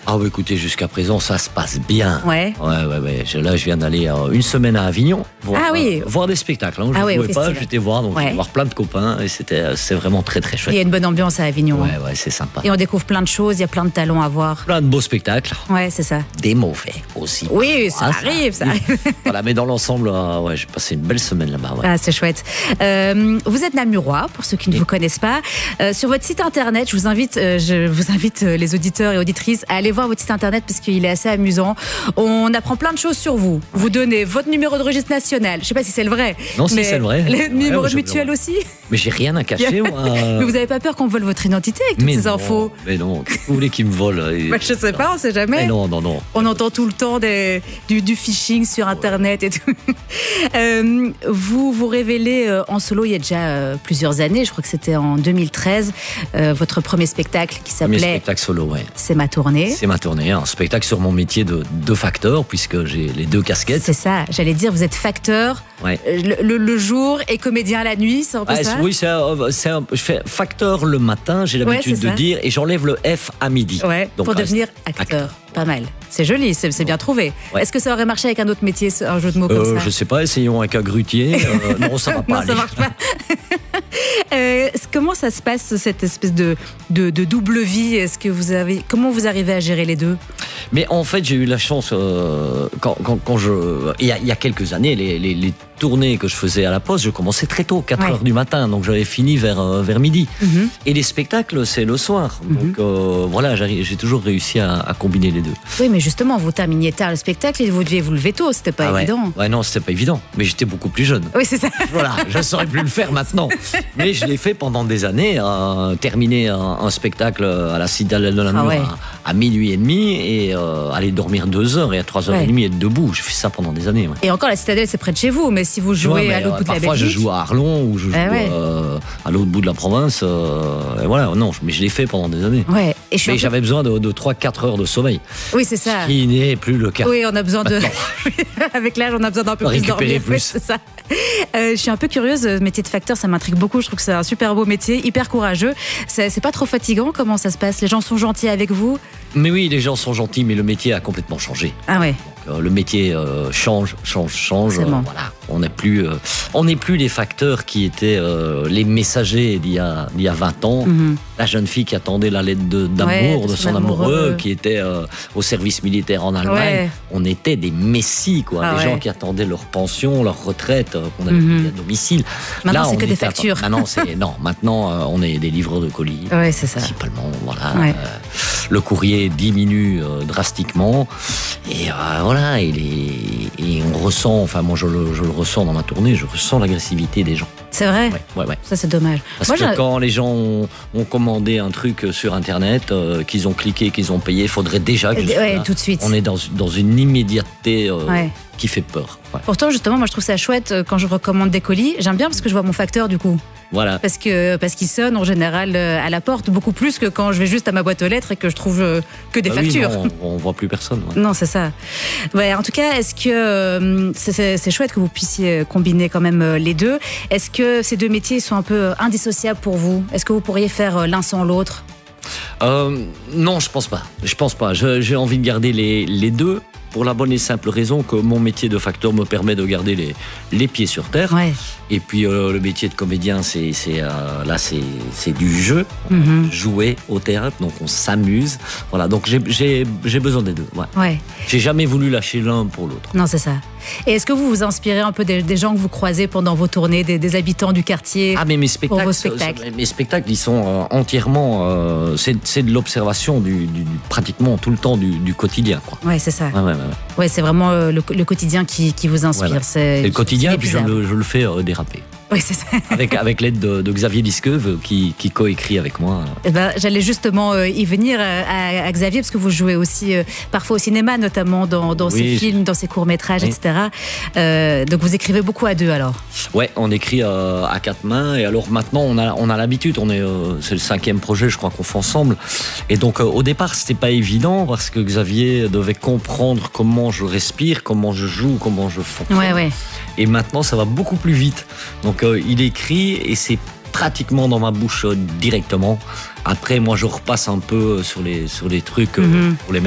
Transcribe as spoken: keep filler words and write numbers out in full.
Ah bah écoutez, jusqu'à présent, ça se passe bien. Ouais. Ouais, ouais, ouais. Je- Là, je viens d'aller euh, une semaine à Avignon voir, Ah oui. euh, voir des spectacles. Hein. Je Ah ne ouais, au jouais pas, festival. j'étais voir, donc Ouais. je vais voir plein de copains et c'était euh, c'est vraiment très très Il y chouette. a une bonne ambiance à Avignon. Ouais, ouais, c'est sympa. Et on découvre plein de choses, il y a plein de talents à voir. Plein de beaux spectacles, Ouais, c'est ça. des mauvais aussi. Oui, ça parfois, arrive, ça arrive. Voilà, mais dans l'ensemble, euh, ouais, j'ai passé une belle semaine là-bas. Ouais. Ah, c'est chouette. Euh, vous êtes namurois, pour ceux qui ne vous connaissent pas. Euh, sur votre site internet, je vous invite, euh, je vous invite euh, les auditeurs et auditrices à aller voir votre site internet parce qu'il est assez amusant. On apprend plein de choses sur vous. Vous donnez votre numéro de registre national. Je sais pas si c'est le vrai. Non, si, mais c'est le vrai. Le Ouais, numéro ouais, de je- mutuelle aussi. Mais j'ai rien à cacher, moi. Mais vous avez pas peur qu'on vole votre identité avec toutes Mais ces non, infos? Mais non, qu'est-ce que vous voulez qu'ils me volent et- Bah, je sais pas, on sait jamais. Mais non, non, non. On entend tout le temps des, du, du phishing sur Internet et tout. Euh, vous vous révélez euh, en solo il y a déjà euh, plusieurs années, je crois que c'était en deux mille treize, euh, votre premier spectacle qui Premier s'appelait spectacle solo, ouais. C'est ma tournée. C'est ma tournée, un spectacle sur mon métier de, de facteur, puisque j'ai les deux casquettes. C'est ça, j'allais dire, vous êtes facteur Ouais. euh, le, le- le jour et comédien la nuit, c'est un peu Ah, ça? oui, c'est un- c'est un- je fais facteur le matin, j'ai l'habitude c'est de ça. dire, et j'enlève le F à midi. Ouais, Donc, pour reste devenir acteur. acteur. Pas mal. C'est joli, c'est c'est bien trouvé. Ouais. Est-ce que ça aurait marché avec un autre métier, ce- un jeu de mots comme Euh, ça? je sais pas, essayons avec un grutier. Euh, non, ça va pas Non, aller. ça marche pas. Euh, comment ça se passe, cette espèce de, de, de double vie? Est-ce que vous avez, comment vous arrivez à gérer les deux? Mais en fait, j'ai eu la chance, euh, quand, quand, quand je. Il y, a, il y a quelques années, les, les, les tournées que je faisais à la Poste, je commençais très tôt, quatre Ouais. heures du matin, donc j'avais fini vers, euh, vers midi. Mhm. Et les spectacles, c'est le soir. Donc euh, voilà, j'arrive- j'ai toujours réussi à, à combiner les deux. Oui, mais justement, vous terminiez tard le spectacle et vous deviez vous lever tôt, c'était pas Ah ouais. évident. Ouais, non, c'était pas évident. Mais j'étais beaucoup plus jeune. Oui, c'est ça. Voilà, je ne saurais plus le faire maintenant. Mais je l'ai fait pendant des années, euh, terminer un, un spectacle à la Citadelle de Namur Ah ouais. à, à minuit et demi et euh, aller dormir deux heures et à trois heures Ouais. et demie être debout. J'ai fait ça pendant des années. Ouais. Et encore, la Citadelle, c'est près de chez vous, mais si vous jouez Ouais, mais, à l'autre euh, bout de la parfois, je Belgique. joue à Arlon ou je joue Ah ouais. euh, à l'autre bout de la province. euh, et voilà, non, mais je l'ai fait pendant des années. Ouais. Et je suis un Mais peu- j'avais besoin de, de trois quatre heures de sommeil, Oui, c'est ça. ce qui n'est plus le cas. Oui, on a besoin de. Avec l'âge, on a besoin d'un peu plus Récupérer dormir. plus. Oui, c'est ça. Euh, je suis un peu curieuse. Le métier de facteur, ça m'intrigue beaucoup. Je trouve que c'est un super beau métier, hyper courageux. C'est c'est pas trop fatigant? Comment ça se passe? Les gens sont gentils avec vous? Mais oui, les gens sont gentils, mais le métier a complètement changé. Ah ouais. Euh, Le métier euh, change, change, change. C'est bon. Euh, voilà, on n'est plus, euh, on n'est plus les facteurs qui étaient euh, les messagers d'il y a, d'il y a vingt ans. Mhm. La jeune fille qui attendait la lettre de- d'amour Ouais, de de son son amoureux, amoureux. qui était euh, au service militaire en Allemagne. Ouais. On était des messies, quoi. Ah des ouais. gens qui attendaient leur pension, leur retraite, euh, qu'on avait Mhm. payé à domicile. Maintenant, c'est on que des était à- factures. Maintenant, c'est non. Maintenant, euh, on est des livreurs de colis. Ouais, c'est ça. Principalement, voilà. Ouais. Euh, le courrier diminue euh, drastiquement et euh, voilà, et, les- et on ressent, enfin moi je le, je le ressens dans ma tournée, je ressens l'agressivité des gens. C'est vrai? Ouais, ouais, ouais. Ça, c'est dommage. Parce Moi, que j'ai- quand les gens ont, ont commandé un truc sur internet, euh, qu'ils ont cliqué, qu'ils ont payé, il faudrait déjà que je sois Ouais, là. tout de suite. On est dans, dans une immédiateté euh, Ouais. qui fait peur. Ouais. Pourtant, justement, moi, je trouve ça chouette euh, quand je recommande des colis. J'aime bien parce que je vois mon facteur, du coup. Voilà. Parce que parce qu'il sonne en général euh, à la porte, beaucoup plus que quand je vais juste à ma boîte aux lettres et que je trouve euh, que des Bah oui, factures. non, on, on voit plus personne. ouais. Non, c'est ça. Ouais, en tout cas, est-ce que euh, c'est- c'est c'est chouette que vous puissiez combiner quand même euh, les deux? Est-ce que ces deux métiers sont un peu euh, indissociables pour vous? Est-ce que vous pourriez faire euh, l'un sans l'autre? Euh, non, je pense pas. Je pense pas. Je- J'ai envie de garder les, les deux pour la bonne et simple raison que mon métier de facteur me permet de garder les, les pieds sur terre. Ouais. Et puis euh, le métier de comédien, c'est c'est, euh, là c'est c'est du jeu, Mhm. jouer au théâtre, donc on s'amuse. Voilà, donc j'ai j'ai j'ai besoin des deux. Ouais. Ouais. J'ai jamais voulu lâcher l'un pour l'autre. Non, c'est ça. Et est-ce que vous vous inspirez un peu des, des gens que vous croisez pendant vos tournées, des, des habitants du quartier? Ah mais mes Pour spectacles, vos spectacles. euh, mes spectacles, ils sont euh, entièrement, euh, c'est c'est de l'observation du, du pratiquement tout le temps du, du quotidien, quoi. Ouais, c'est ça. Ouais, ouais, ouais, ouais. Ouais, c'est vraiment euh, le, le quotidien qui, qui vous inspire. Voilà. C'est C'est le quotidien, c'est puis je inépuisable. le, je le fais euh, déraper. Oui, c'est ça. Avec, avec l'aide de, de Xavier Disqueuve qui, qui coécrit avec moi. Eh ben, j'allais justement euh, y venir euh, à, à Xavier, parce que vous jouez aussi euh, parfois au cinéma, notamment dans, dans Oui, ses je- films, dans ses courts-métrages, Oui. et cetera. Euh, donc vous écrivez beaucoup à deux alors? Ouais, on écrit euh, à quatre mains et alors maintenant on a, on a l'habitude, on est, euh, c'est le cinquième projet je crois qu'on fait ensemble et donc euh, au départ c'était pas évident parce que Xavier devait comprendre comment je respire, comment je joue, comment je fonctionne Ouais, ouais. et maintenant ça va beaucoup plus vite donc euh, il écrit et c'est pratiquement dans ma bouche euh, directement. Après moi je repasse un peu sur les, sur les trucs euh, Mhm. pour les